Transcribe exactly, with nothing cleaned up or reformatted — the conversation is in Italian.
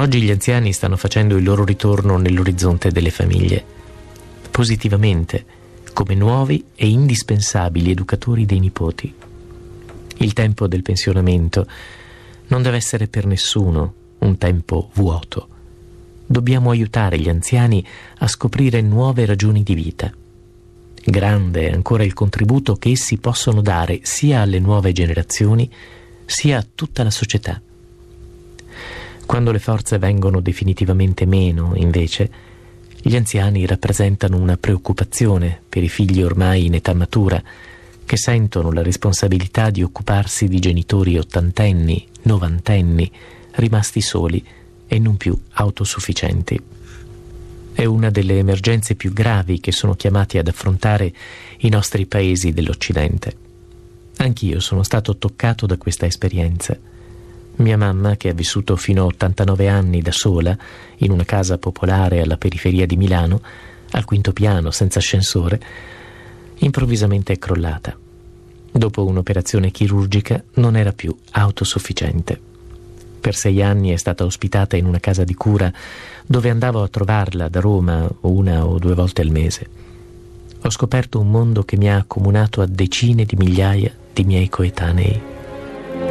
Oggi gli anziani stanno facendo il loro ritorno nell'orizzonte delle famiglie, positivamente, come nuovi e indispensabili educatori dei nipoti. Il tempo del pensionamento non deve essere per nessuno un tempo vuoto. Dobbiamo aiutare gli anziani a scoprire nuove ragioni di vita. Grande è ancora il contributo che essi possono dare sia alle nuove generazioni sia a tutta la società. Quando le forze vengono definitivamente meno, invece, gli anziani rappresentano una preoccupazione per i figli ormai in età matura, che sentono la responsabilità di occuparsi di genitori ottantenni, novantenni, rimasti soli e non più autosufficienti. È una delle emergenze più gravi che sono chiamati ad affrontare i nostri paesi dell'Occidente. Anch'io sono stato toccato da questa esperienza. Mia mamma, che ha vissuto fino a ottantanove anni da sola in una casa popolare alla periferia di Milano, al quinto piano senza ascensore, improvvisamente è crollata. Dopo un'operazione chirurgica non era più autosufficiente. Per sei anni è stata ospitata in una casa di cura dove andavo a trovarla da Roma una o due volte al mese. Ho scoperto un mondo che mi ha accomunato a decine di migliaia di miei coetanei.